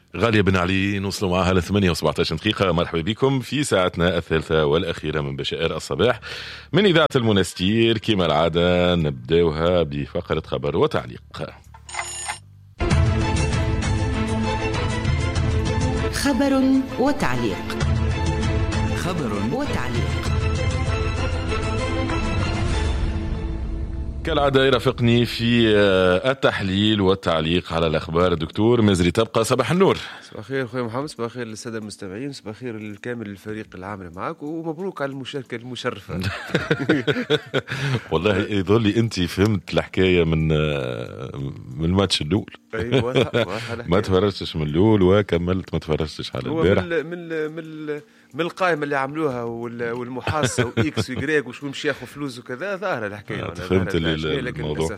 غالية بن علي نوصلوا معها ل 8:17 دقيقة. مرحبا بكم في ساعتنا الثالثة والأخيرة من بشائر الصباح من إذاعة المنستير. كما العادة نبدأها بفقرة خبر وتعليق. خبر وتعليق. خبر وتعليق. كالعادة يرافقني في التحليل والتعليق على الأخبار الدكتور مزري تبقى. صباح النور. صباح الخير أخوي محمد، صباح الخير للسادة المستمعين، صباح الخير للكامل الفريق العامل معك، ومبروك على المشاركة المشرفة. والله يظل لي أنت فهمت الحكاية من الماتش الأول. أيوة ما تفرجتش من الأول وكملت ما تفرجتش على البارح. من القائمة اللي عملوها والمحاصة وإكس ويجريك وشو مشي ياخذ فلوس وكذا ظاهرة الحكاية. فهمت الموضوع.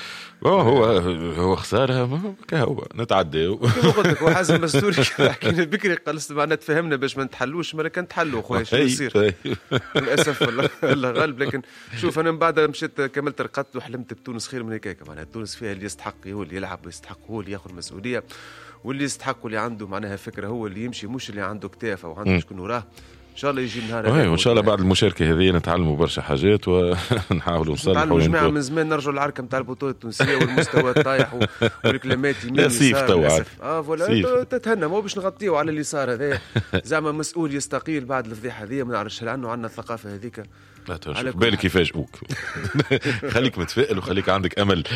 هو خسارة كهو نتعدى. كما قلت لك هو حازم مستوري حكينا بكري قلصت معنا تفهمنا باش ما نتحلوش مرة كان تحلوا خويا شو يصير. للأسف الله غالب. لكن شوف أنا من بعد مشيت كملت رقدت وحلمت بتونس خير من هيك. معناها تونس فيها اللي يستحق هو اللي يلعب ويستحق هو اللي ياخذ مسؤولية، واللي يستحق واللي عنده معناها فكرة هو اللي يمشي، مش اللي عنده كتاف أو عنده شكون وراه. إن شاء الله يجي النهار هذا. وإن شاء الله بعد المشاركة هذه نتعلموا برشا حاجات ونحاولوا نصلحوا. جماعة من زمان نرجعوا العركة نتاع البطولة التونسية والمستوى الطايح والكلمات يمين يسار. للأسف فوالا تتهنى مو باش نغطيه على اللي صار هذا. زعما مسؤول يستقيل بعد الفضيحة هذه، ما نعرفش هل عندنا الثقافة هذيك. لا تشوف بالك يفاجئوك. خليك متفائل وخليك عندك أمل.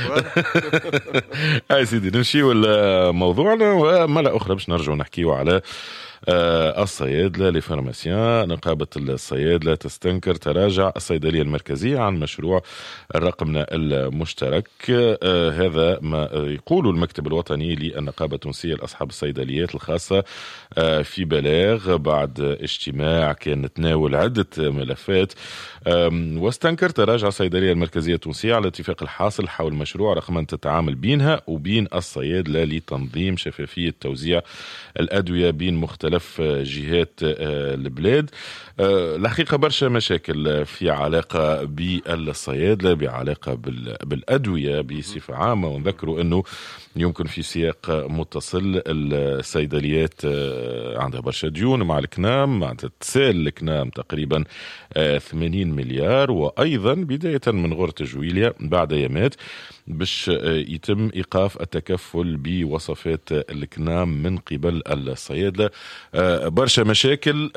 هاي سيدي نمشيو موضوعنا وملا أخرى باش نرجعوا نحكيو على الصيادلة لفارماسيان. نقابة الصيادلة تستنكر تراجع الصيدلية المركزية عن مشروع الرقمنة المشترك. هذا ما يقول المكتب الوطني للنقابة التونسية لأصحاب الصيدليات الخاصة في بلاغ بعد اجتماع كان تناول عدة ملفات. واستنكر تراجع الصيدلية المركزية التونسية على الاتفاق الحاصل حول مشروع رقمنة التعامل بينها وبين الصيادلة لتنظيم شفافية توزيع الأدوية بين مختلف جهات البلاد. الحقيقة برشا مشاكل في علاقة بالصيادلة، بعلاقة بالأدوية بصفة عامة. ونذكروا أنه يمكن في سياق متصل الصيدليات عندها برشا ديون مع الكنام، مع تسال الكنام تقريبا 80 مليار. وأيضا بداية من غورة جويليا بعد يامات باش يتم إيقاف التكفل بوصفات الكنام من قبل الصيادلة. برشا مشاكل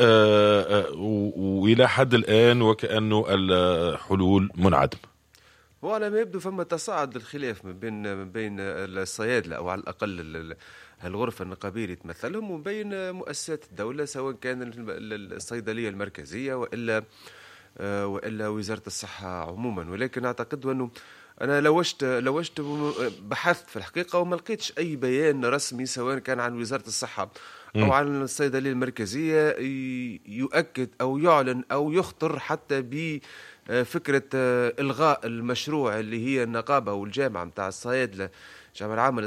وإلى حد الآن وكأنه الحلول منعدمة. وعلى ما يبدو فما تصاعد الخلاف من بين الصيادلة أو على الأقل الغرفة النقابية اللي تمثلهم وبين مؤسسات الدولة، سواء كان الصيدلية المركزية وإلا وزارة الصحة عموما. ولكن أعتقد أنه أنا لوجت بحثت في الحقيقة وما لقيتش أي بيان رسمي سواء كان عن وزارة الصحة أو عن الصيدلية المركزية يؤكد أو يعلن أو يخطر حتى بفكرة إلغاء المشروع اللي هي النقابة والجامعة متاع الصيادلة، جامعة العامة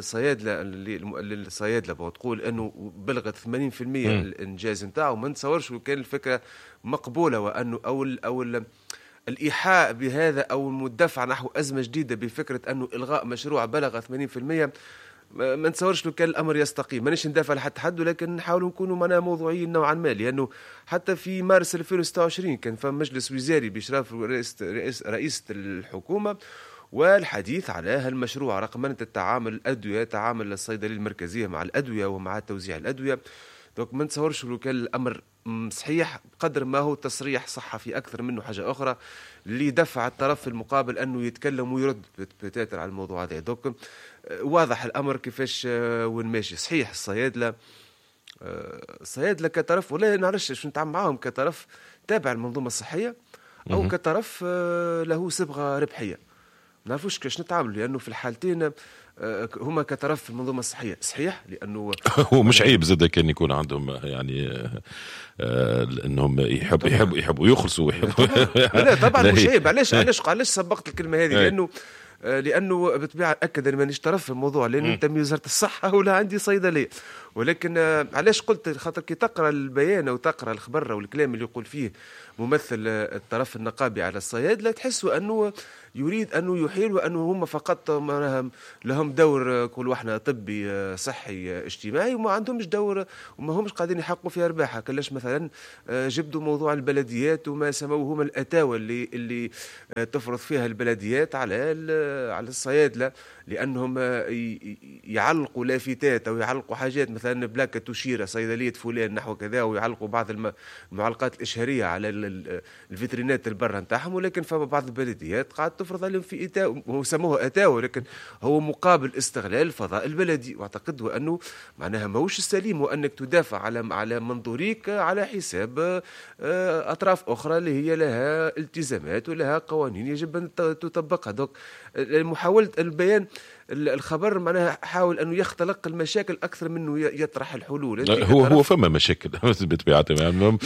للصيادلة بتقول أنه بلغت 80% الإنجاز متاعه. ما نتصورش كان الفكرة مقبولة، وأنه أو الإيحاء بهذا أو المدفع نحو أزمة جديدة بفكرة أنه إلغاء مشروع بلغ 80%. ما نتصورش لو كان الأمر يستقيم. مانيش ندافع لحد حد، ولكن نحاول نكونوا معنا موضوعيين نوعا ما، لأنه حتى في مارس 2026 كان فما مجلس وزاري بإشراف رئيسة الحكومة والحديث على هالمشروع رقمنة التعامل الأدوية، تعامل الصيدلية المركزية مع الأدوية ومع توزيع الأدوية. دونك ما نتصورش لو كان الأمر صحيح قدر ما هو تصريح صحفي أكثر منه حاجة أخرى اللي دفع الطرف المقابل أنه يتكلم ويرد بتاتر على الموضوع هذا. دونك واضح الأمر كيفاش وين ماشي. صحيح الصيادلة كطرف ولا نعرفش شو نتعامل معهم، كطرف تابع المنظومة الصحية أو كطرف له صبغة ربحية. ما نعرفوش كيفاش نتعامل، لأنه في الحالتين هما كطرف في المنظومة الصحية صحيح، لأنه هو مش عيب زاد كان يكون عندهم يعني انهم يحبوا يخلصوا لا طبعا مش عيب. علاش سبقت الكلمة هذه؟ لأنه بالطبيعة أكد أن مانيش طرف في الموضوع، لأن أنت من وزارة الصحة ولا عندي صيدلية، ولكن علاش قلت خاطر كي تقرا البيان او تقرا الخبر والكلام اللي يقول فيه ممثل الطرف النقابي على الصيادله تحسوا انه يريد انه يحيل وانه هم فقط لهم دور يقولوا احنا طبي صحي اجتماعي وما عندهمش دور وما همش قاعدين يحققوا في ارباحها. كلاش مثلا جبدوا موضوع البلديات وما سموه هم الاتاوى اللي تفرض فيها البلديات على الصيادله لانهم يعلقوا لافتات او يعلقوا حاجات مثلا بلاكه تشير صيدليه فلان نحو كذا ويعلقوا بعض المعلقات الاشهاريه على الفيترينات البرة نتاعهم. ولكن فما بعض البلديات قاعد تفرض عليهم في إتاو وسموه أتاو ولكن هو مقابل استغلال الفضاء البلدي. واعتقد انه معناها ماهوش السليم وانك تدافع على منظوريك على حساب اطراف اخرى اللي هي لها التزامات ولها قوانين يجب ان تطبقها. دونك محاوله البيان الخبر معناها حاول انه يختلق المشاكل اكثر منه يطرح الحلول. هو فما مشاكل بطبيعتها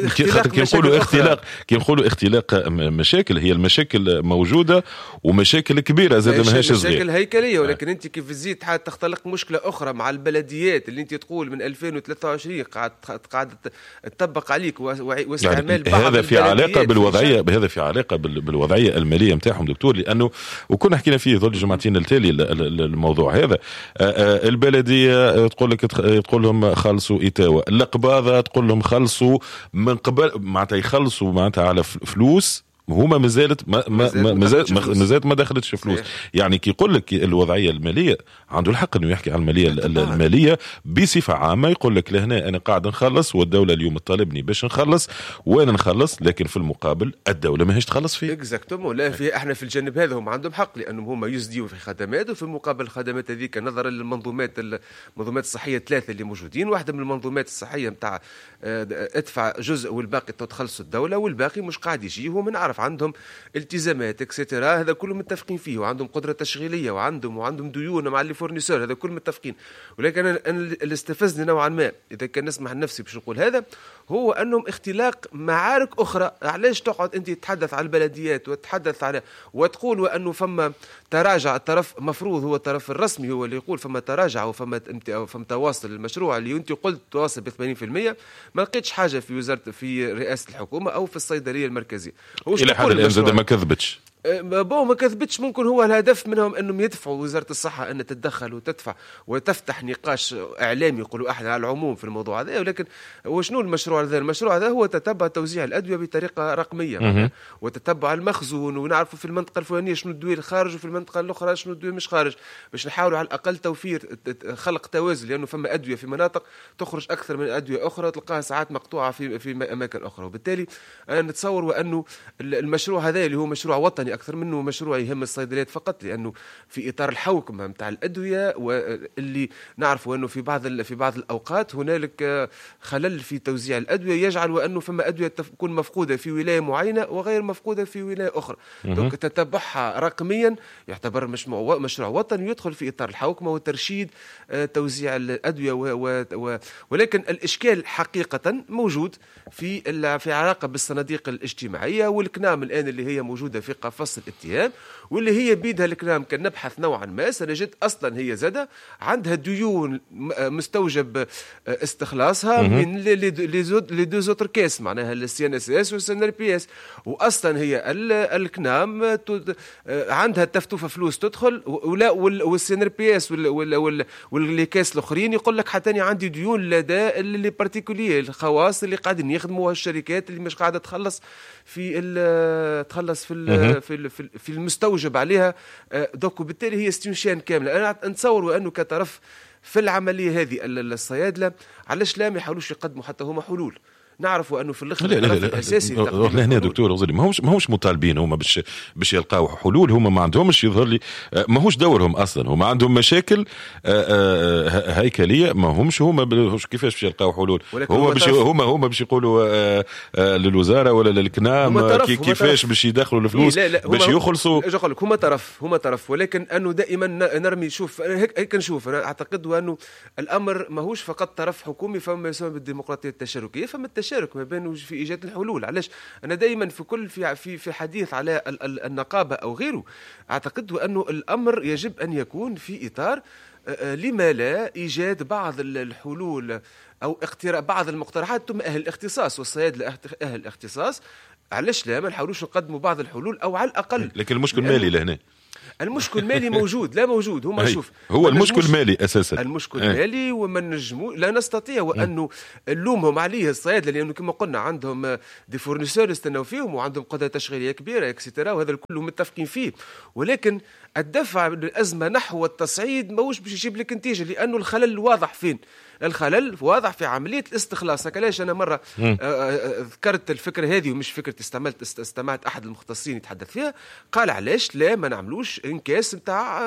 كي نقولوا اختلاق مشاكل هي المشاكل موجوده ومشاكل كبيره زاد ماهيش صغيره مشاكل هيكليه. ولكن انت كيف تزيد تختلق مشكله اخرى مع البلديات اللي انت تقول من 2023 قاعد تطبق عليك واستعمال بعض هذا في علاقه بالوضعيه هذا في علاقه بالوضعيه الماليه نتاعهم دكتور. لانه وكنا حكينا فيه ذول الجمعتين التالي الموضوع هذا. البلديه تقول لهم خلصوا إتاوة، القباضه تقول لهم خلصوا من قبل معناتها يخلصوا معناتها على فلوس هما مازالت ما دخلتش فلوس. يعني كي يقول لك الوضعيه الماليه عنده الحق انه يحكي عن الماليه الماليه بصفه عامه. يقول لك لهنا انا قاعد نخلص والدوله اليوم تطالبني باش نخلص وانا نخلص لكن في المقابل الدوله ماهيش تخلص فيه. اكزاكتومون. لا في احنا في الجانب هذا هم عندهم حق لانهم هم يزديوا في خدمات وفي المقابل الخدمات هذيك نظرا للمنظومات الصحيه الثلاثه اللي موجودين. واحده من المنظومات الصحيه نتاع ادفع جزء والباقي تخلص الدوله والباقي مش قاعد يجي. هو نعرف عندهم التزامات اكسترا هذا كله متفقين فيه وعندهم قدره تشغيليه وعندهم ديون مع اللي فورنيسور هذا كله متفقين. ولكن أنا اللي استفزني نوعا ما اذا كان نسمح لنفسي باش نقول هذا هو انهم اختلاق معارك اخرى. علاش تقعد انت تتحدث على البلديات وتتحدث على وتقول وانه فما تراجع الطرف مفروض هو الطرف الرسمي هو اللي يقول فما تراجع وفما تواصل المشروع اللي انت قلت تواصل ب 80%. ما لقيتش حاجه في رئاسه الحكومه او في الصيدليه المركزيه. الى حد الان زاد ما كذبتش ما كذبتش. ممكن هو الهدف منهم انهم يدفعوا وزاره الصحه ان تتدخل وتدفع وتفتح نقاش اعلامي يقولوا احنا على العموم في الموضوع هذا. ولكن وشنو المشروع هذا؟ المشروع هذا هو تتبع توزيع الادويه بطريقه رقميه وتتبع المخزون ونعرفوا في المنطقه الفلانيه شنو الدواء الخارج وفي المنطقه الاخرى شنو الدواء مش خارج باش نحاولوا على الاقل توفير خلق توازن. لانه فما ادويه في مناطق تخرج اكثر من ادويه اخرى تلقاها ساعات مقطوعه في اماكن اخرى. وبالتالي انا نتصور وانه المشروع هذا اللي هو مشروع وطني أكثر منه مشروع يهم الصيدليات فقط لأنه في إطار الحوكمة متاع الأدوية واللي نعرفوا أنه في بعض الأوقات هنالك خلل في توزيع الأدوية يجعل وأنه فما أدوية تكون مفقودة في ولاية معينة وغير مفقودة في ولاية أخرى. دونك تتبعها رقميا يعتبر مشروع وطني يدخل في إطار الحوكمة وترشيد توزيع الأدوية ولكن الإشكال حقيقة موجود في علاقة بالصناديق الاجتماعية والكنام الآن اللي هي موجودة في قفص الاتهام واللي هي بيدها الكلام كان نبحث نوعا ما سنجد اصلا هي زادة عندها ديون مستوجب استخلاصها من لي دو زوتر كيس معناها السي ان اس اس والسي ان بي اس. واصلا هي الكنام عندها تفتوفه فلوس تدخل ولا والسي ان بي اس واللي كاس الاخرين يقول لك حتى انا عندي ديون لدى اللي بارتيكوليه الخواص اللي قاعدين يخدموا الشركات اللي مش قاعده تخلص في المستوجب عليها. دوك وبالتالي هي استنشان كامله. انا نتصور وانه كطرف في العمليه هذه الصيادله علاش لا ما يحاولوش يقدموا حتى هما حلول. نعرفوا انه في الاخر الاساسي هنا دكتور غزالي ماهوش مطالبين هما باش يلقاو حلول. هما ما عندهمش يظهر لي ماهوش دورهم اصلا. هما عندهم مشاكل هيكليه ماهمش هما كيفاش باش يلقاو حلول. هما باش يقولوا للوزاره ولا للكنام كيفاش باش يدخلوا الفلوس باش يخلصوا. اقول لك هما طرف ولكن انه دائما نرمي شوف هيك نشوف. انا اعتقد انه الامر ماهوش فقط طرف حكومي فما يسمى بالديمقراطيه التشاركيه فما التشارك ما بين في ايجاد الحلول. علاش انا دائما في حديث على النقابه او غيره اعتقد انه الامر يجب ان يكون في اطار لما لا إيجاد بعض الحلول أو اقتراح بعض المقترحات تم أهل الاختصاص والصيادلة أهل الاختصاص. علاش لا ما نحاولوش نقدموا بعض الحلول أو على الأقل. لكن المشكل مالي لهنا. المشكل المالي موجود، لا موجود. هما شوف هو المشكل المالي اساسا. المشكل المالي وما نجمو لا نستطيع وانه نلومهم عليه الصيادله، لانه كما قلنا عندهم دي فورنيسور يستناو فيهم وعندهم قدره تشغيليه كبيره اكسترا، وهذا الكل متفقين فيه. ولكن الدفع من الازمه نحو التصعيد ماهوش باش يجيب لك نتيجه، لانه الخلل واضح فين؟ الخلل واضح في عمليه الاستخلاص. علاش انا مره ذكرت الفكره هذه ومش فكره استمعت احد المختصين يتحدث فيها، قال علاش لا ما نعملوش انكاس نتاع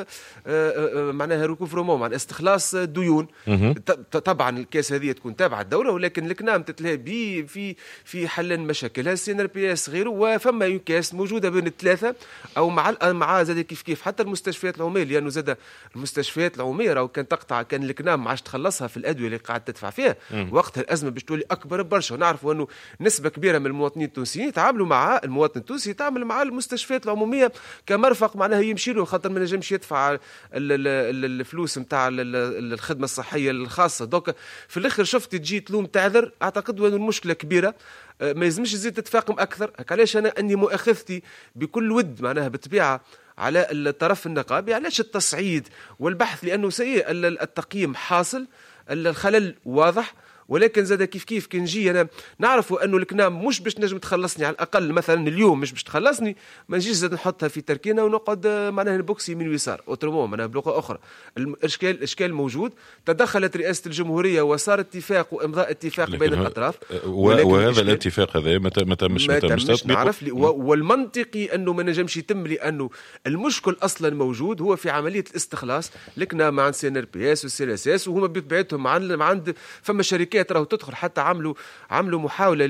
معناها ريكوفرومون، معناها استخلاص ديون. طبعا الكاس هذه تكون تابعه الدوله، ولكن الكنام تتلهى به في حل مشاكلها سي ان ار بي اس غيره. وفما انكاس موجوده بين الثلاثه او مع زاد كيف حتى المستشفيات العموميه، لانه زاد المستشفيات العموميه راهو كان تقطع، كان الكنام ما عادش تخلصها في الادويه اللي قاعد تدفع فيها. وقتها الازمه باش تولي اكبر برشا. ونعرفوا انه نسبه كبيره من المواطنين التونسيين يتعاملوا مع المواطن التونسي يتعامل مع المستشفيات العموميه كمرفق، معناها يمشي له خاطر ما نجمش يدفع الفلوس نتاع الخدمه الصحيه الخاصه. دوك في الاخر شفت تجي تلوم تعذر، اعتقد انه المشكله كبيره ما يلزمش تزيد تتفاقم اكثر. علاش انا اني مؤاخذتي بكل ود معناها بالطبيعه على الطرف النقابي. علاش التصعيد والبحث؟ لانه سيء التقييم حاصل، الخلل واضح. ولكن زاد كيف كنجي انا نعرفوا انه الكنام مش باش نجم تخلصني، على الاقل مثلا اليوم مش باش تخلصني، ما نجيش زاد نحطها في تركينه ونقعد معناها نبوكسي من ويسار اوترومون. معناها بلغه اخرى الاشكال موجود. تدخلت رئاسه الجمهوريه وصار اتفاق وامضاء اتفاق بين الاطراف، وهذا الاتفاق هذا ما تمش نعرف والمنطقي انه ما نجمش يتم، لانه المشكل اصلا موجود هو في عمليه الاستخلاص. الكنام مع سي ان ار بي اس والسي اس اس، وهما بطبيعتهم عند فما شركات راهو تدخل، حتى عملوا محاوله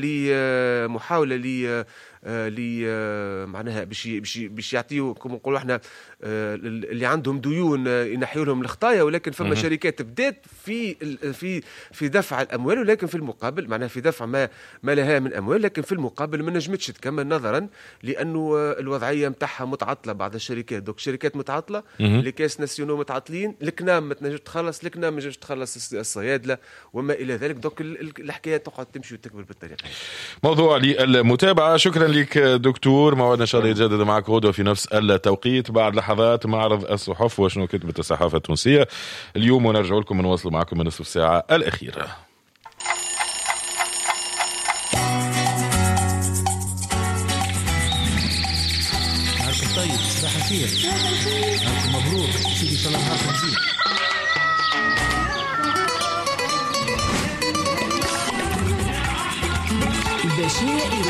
لي معناها باش يعطيو كما نقولوا احنا اللي عندهم ديون ينحيوا لهم الخطايا. ولكن فما شركات بدات في دفع الاموال، ولكن في المقابل معناها في دفع ما لها من اموال، لكن في المقابل ما نجمتش تكمل نظرا لانه الوضعيه نتاعها متعطله. بعض الشركات دوك شركات متعطله، لي كاس ناسيونو متعطلين، الكنام ما تنجمش تخلص، الكنام ما تنجمش تخلص الصيادله وما الى ذلك. دوك الحكايه تقعد تمشي وتكبر بالطريقه. موضوع للمتابعه. شكرا لك دكتور. موعدنا ان شاء الله يتجدد معك غدوه في نفس التوقيت. بعد لحظات معرض الصحف وشنو كتبت الصحافه التونسيه اليوم، ونرجع لكم ونواصل معكم من نصف ساعه الاخيره. نهاركم طيب، صباح الخير، نهاركم مبروك، سيدي ان شاء الله نهاركم زين. البشائر